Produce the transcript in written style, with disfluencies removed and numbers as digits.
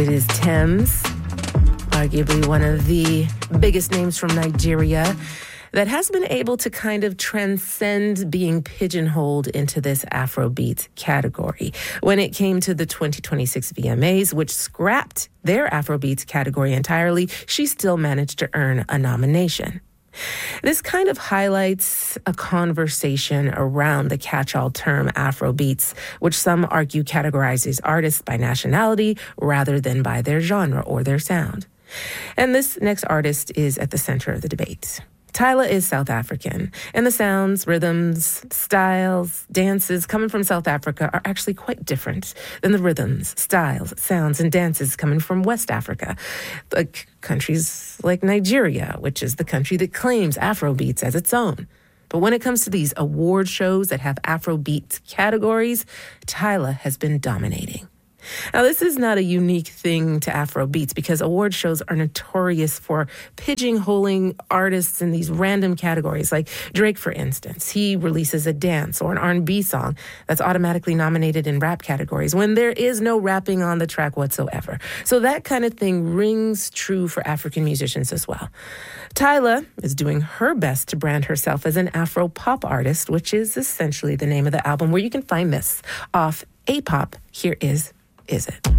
it is Tems, arguably one of the biggest names from Nigeria, that has been able to kind of transcend being pigeonholed into this Afrobeat category. When it came to the 2026 VMAs, which scrapped their Afrobeat category entirely, she still managed to earn a nomination. This kind of highlights a conversation around the catch-all term Afrobeats, which some argue categorizes artists by nationality rather than by their genre or their sound. And this next artist is at the center of the debate. Tyla is South African, and the sounds, rhythms, styles, dances coming from South Africa are actually quite different than the rhythms, styles, sounds, and dances coming from West Africa, like countries like Nigeria, which is the country that claims Afrobeats as its own. But when it comes to these award shows that have Afrobeat categories, Tyla has been dominating. Now, this is not a unique thing to Afrobeats because award shows are notorious for pigeonholing artists in these random categories. Like Drake, for instance, he releases a dance or an R&B song that's automatically nominated in rap categories when there is no rapping on the track whatsoever. So that kind of thing rings true for African musicians as well. Tyla is doing her best to brand herself as an Afro-pop artist, which is essentially the name of the album where you can find this off A-Pop. Here is It?